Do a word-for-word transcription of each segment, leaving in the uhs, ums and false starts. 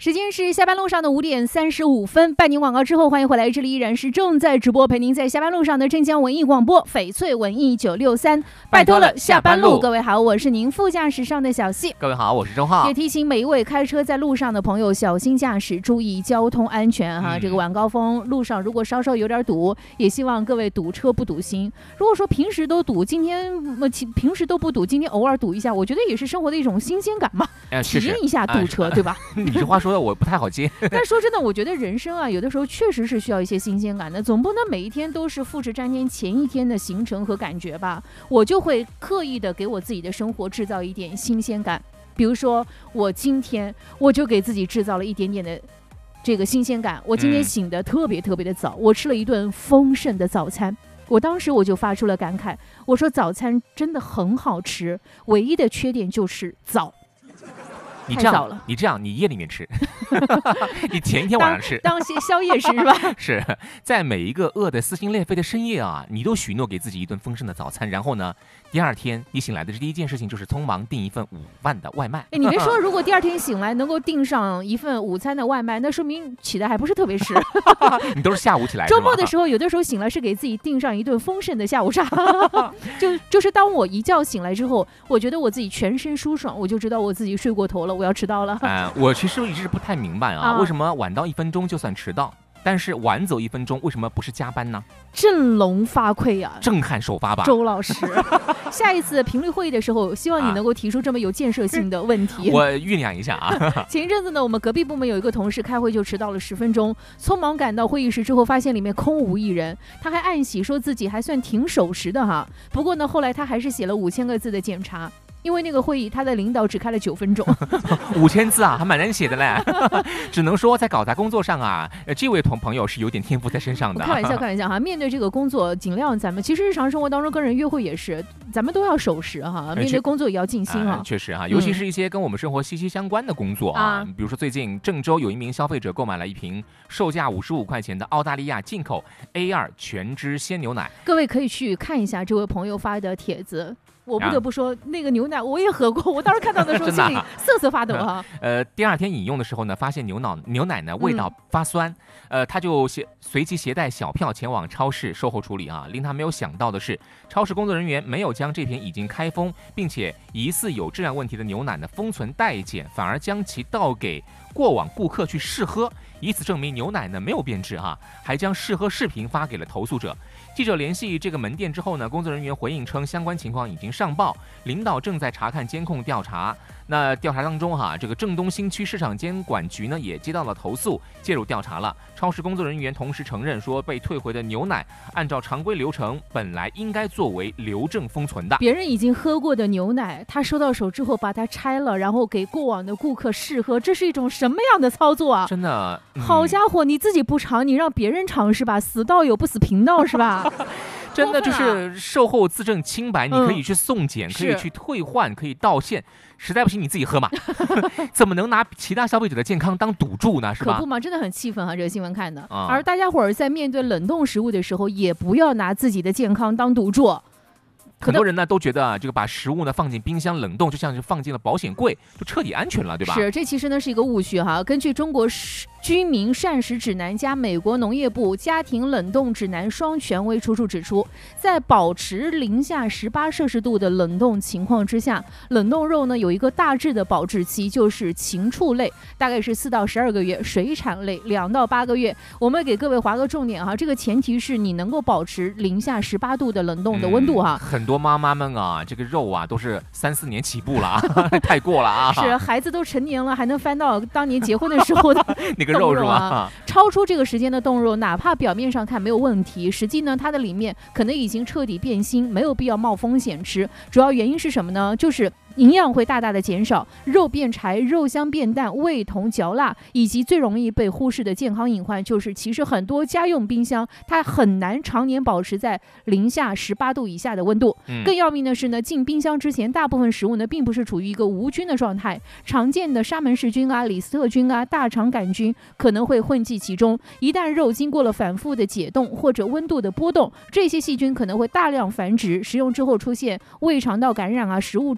时间是下班路上的五点三十五分，半年广告之后，欢迎回来，这里依然是正在直播，陪您在下班路上的镇江文艺广播翡翠文艺九六三，拜托了下班路。各位好，我是您副驾驶上的小溪。 各位好，我是周浩。 也提醒每一位开车在路上的朋友小心驾驶，注意交通安全哈。嗯、这个晚高峰路上如果稍稍有点堵，也希望各位堵车不堵心。如果说平时都堵，今天呃平时都不堵，今天偶尔堵一下，我觉得也是生活的一种新鲜感嘛， 呃、 体验一下堵车，呃、对吧？ 你这话说的我不太好接。 但是说真的，我觉得人生啊，有的时候确实是需要一些新鲜感的，总不能每一天都是复制粘贴前一天的行程和感觉吧。我就会刻意的给我自己的生活制造一点新鲜感，比如说我今天我就给自己制造了一点点的这个新鲜感。我今天醒得特别特别的早，我吃了一顿丰盛的早餐。我当时我就发出了感慨，我说早餐真的很好吃，唯一的缺点就是早。 你这样，你这样，你夜里面吃，你前一天晚上吃， 当些宵夜吃是吧？ 是在每一个饿得撕心裂肺的深夜啊，你都许诺给自己一顿丰盛的早餐，然后呢，第二天你醒来的第一件事情就是匆忙订一份五万的外卖。 哎，你别说，如果第二天醒来能够订上一份午餐的外卖，那说明起的还不是特别迟。 你都是下午起来， 周末的时候，有的时候醒来是给自己订上一顿丰盛的下午茶。就就是当我一觉醒来之后，我觉得我自己全身舒爽，我就知道我自己睡过头了。我要迟到了。 呃，我其实一直不太明白啊，啊为什么晚到一分钟就算迟到，但是晚走一分钟为什么不是加班呢？ 振聋发聩啊， 震撼首发吧， 周老师。下一次频率会议的时候，希望你能够提出这么有建设性的问题。 啊、我酝酿一下啊。 前一阵子呢，我们隔壁部门有一个同事开会就迟到了十分钟，匆忙赶到会议室之后，发现里面空无一人，他还暗喜说自己还算挺守时的哈。不过呢，后来他还是写了五千个字的检查。因为那个会议，他的领导只开了九分钟， 五千字啊，还蛮难写的嘞。只能说在搞砸工作上啊，这位同朋友是有点天赋在身上的。 开玩笑，开玩笑哈。面对这个工作，尽量咱们其实日常生活当中跟人约会也是，咱们都要守时哈。面对工作也要尽心啊。 确实哈，尤其是一些跟我们生活息息相关的工作啊，嗯、比如说最近郑州有一名消费者购买了一瓶售价五十五块钱的澳大利亚进口 A 二 全脂鲜牛奶。 各位可以去看一下这位朋友发的帖子。我不得不说，啊、那个牛奶我也喝过，我当时看到的时候心里瑟瑟发抖哈、啊。 呃，第二天饮用的时候呢，发现牛奶牛奶呢味道发酸，嗯、呃，他就携随即携带小票前往超市售后处理啊。令他没有想到的是，超市工作人员没有将这瓶已经开封并且疑似有质量问题的牛奶呢封存待检，反而将其倒给过往顾客去试喝，以此证明牛奶呢没有变质哈、啊，还将试喝视频发给了投诉者。记者联系这个门店之后呢，工作人员回应称相关情况已经上报，领导正在查看监控调查。那调查当中哈，这个郑东新区市场监管局呢也接到了投诉，介入调查了。超市工作人员同时承认说，被退回的牛奶按照常规流程本来应该作为留证封存的。 别人已经喝过的牛奶，他收到手之后把它拆了，然后给过往的顾客试喝，这是一种什么样的操作啊？ 真的， 嗯、好家伙，你自己不尝，你让别人尝是吧？死道友不死贫道是吧？ 真的就是售后自证清白，你可以去送检，嗯、可以去退换，可以道歉，实在不行你自己喝嘛。怎么能拿其他消费者的健康当赌注呢？是吧？ 可不嘛，真的很气愤啊！这个新闻看的。嗯、而大家伙儿在面对冷冻食物的时候，也不要拿自己的健康当赌注。 很多人呢都觉得啊，这个把食物呢放进冰箱冷冻，就像是放进了保险柜，就彻底安全了，对吧？ 是，这其实呢是一个误区哈。根据中国居民膳食指南加美国农业部家庭冷冻指南双权威出处指出，在保持零下十八摄氏度的冷冻情况之下，冷冻肉呢有一个大致的保质期，就是禽畜类大概是四到十二个月，水产类两到八个月。我们给各位划个重点哈，这个前提是你能够保持零下十八度的冷冻的温度哈。 嗯、很多妈妈们啊，这个肉啊都是三四年起步了啊，太过了啊。 是，孩子都成年了，还能翻到当年结婚的时候的那个肉是吧？ 超出这个时间的冻肉，哪怕表面上看没有问题，实际呢它的里面可能已经彻底变心，没有必要冒风险吃。主要原因是什么呢？就是营养会大大的减少，肉变柴，肉香变淡，味同嚼蜡，以及最容易被忽视的健康隐患，就是其实很多家用冰箱它很难常年保持在零下十八度以下的温度。嗯、更要命的是呢，进冰箱之前，大部分食物呢并不是处于一个无菌的状态，常见的沙门氏菌啊、李斯特菌啊、大肠杆菌可能会混迹其中。一旦肉经过了反复的解冻或者温度的波动，这些细菌可能会大量繁殖，食用之后出现胃肠道感染啊、食物中毒的风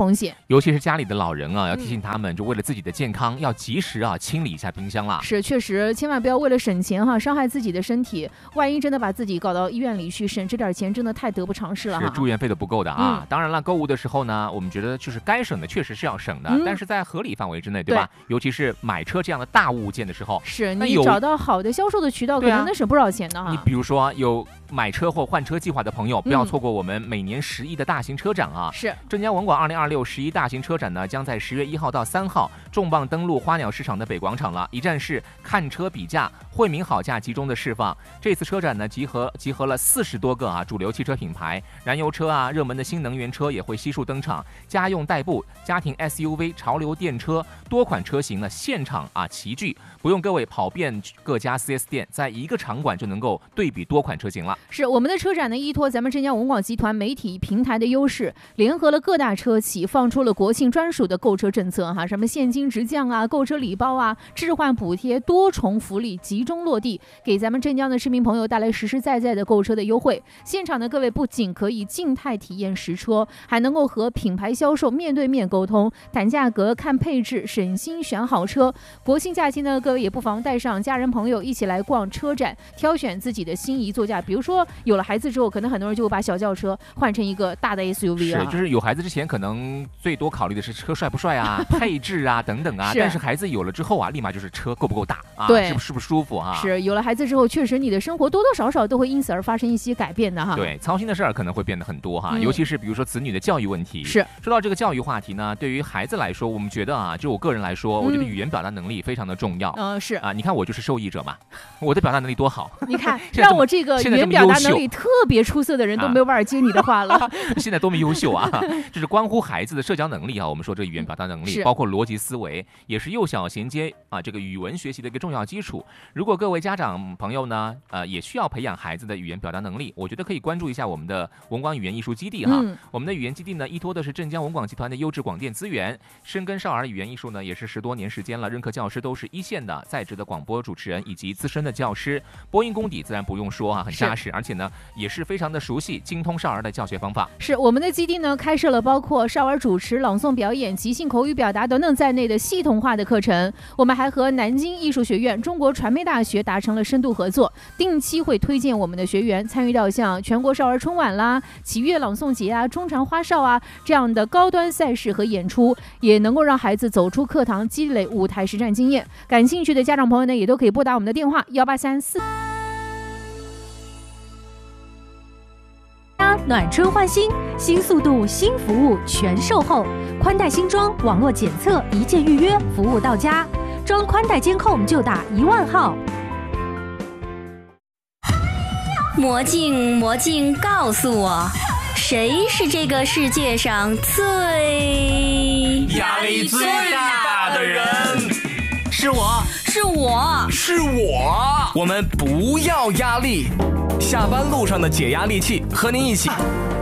风险。 尤其是家里的老人啊，要提醒他们，就为了自己的健康，要及时啊清理一下冰箱啦。 是，确实，千万不要为了省钱哈，伤害自己的身体。万一真的把自己搞到医院里去，省这点钱真的太得不偿失了哈。 是住院费都不够的啊。 嗯、 当然了，购物的时候呢，我们觉得就是该省的确实是要省的，嗯、但是在合理范围之内，对吧？对，尤其是买车这样的大物件的时候， 是你找到好的销售的渠道，可能能省不少钱的哈。 你比如说有买车或换车计划的朋友，不要错过我们每年十亿的大型车展啊！ 是镇江文广二零二六十一大型车展呢，将在十月一号到三号重磅登陆花鸟市场的北广场了。一站式看车比价、惠民好价集中的释放。这次车展呢，集合集合了四十多个啊主流汽车品牌，燃油车啊、热门的新能源车也会悉数登场。家用代步、家庭 S U V、潮流电车多款车型呢现场啊齐聚，不用各位跑遍各家 四 S 店，在一个场馆就能够对比多款车型了。 是我们的车展呢，依托咱们镇江文广集团媒体平台的优势，联合了各大车企，放出了国庆专属的购车政策哈，什么现金直降啊、购车礼包啊、置换补贴，多重福利集中落地，给咱们镇江的市民朋友带来实实在在的购车的优惠。现场的各位不仅可以静态体验实车，还能够和品牌销售面对面沟通，谈价格、看配置，省心选好车。国庆假期呢，各位也不妨带上家人朋友一起来逛车展，挑选自己的心仪座驾。比如说有了孩子之后，可能很多人就会把小轿车换成一个大的 S U V 啊。 是，就是有孩子之前可能最多考虑的是车帅不帅啊、配置啊等等啊，是但是孩子有了之后啊，立马就是车够不够大啊， 对， 是不是不是舒服啊？ 是，有了孩子之后，确实你的生活多多少少都会因此而发生一些改变的哈。 对，操心的事儿可能会变得很多哈，嗯、尤其是比如说子女的教育问题。 是， 说到这个教育话题呢，对于孩子来说，我们觉得啊，就我个人来说，我觉得语言表达能力非常的重要。 嗯、呃，是啊，你看我就是受益者嘛，我的表达能力多好。 你看，让我这个语言表达能力特别出色的人都没有办法接你的话了。啊、 现在多么优秀啊！这是关乎孩子的社交能力啊。我们说这个语言表达能力，包括逻辑思维，也是幼小衔接啊这个语文学习的一个重要基础。如果各位家长朋友呢，呃，也需要培养孩子的语言表达能力，我觉得可以关注一下我们的文广语言艺术基地哈。嗯、我们的语言基地呢，依托的是镇江文广集团的优质广电资源，深耕少儿语言艺术呢，也是十多年时间了。任课教师都是一线的在职的广播主持人以及资深的教师，播音功底自然不用说啊，很扎实，而且呢，也是非常的熟悉、精通少儿的教学方法。 是我们的基地呢，开设了包括少儿主持、朗诵表演、即兴口语表达等等在内的系统化的课程。我们还和南京艺术学院、中国传媒大学达成了深度合作，定期会推荐我们的学员参与到像全国少儿春晚啦、启悦朗诵节啊、中长花少啊这样的高端赛事和演出，也能够让孩子走出课堂，积累舞台实战经验。感兴趣的家长朋友呢，也都可以拨打我们的电话幺八三四。 暖春换新，新速度、新服务全售后，宽带新装，网络检测，一键预约，服务到家。装宽带监控就打一万号。 魔镜，魔镜，告诉我，谁是这个世界上最压力最大的人？是我， 是我， 是我。我们不要压力。下班路上的解压利器，和您一起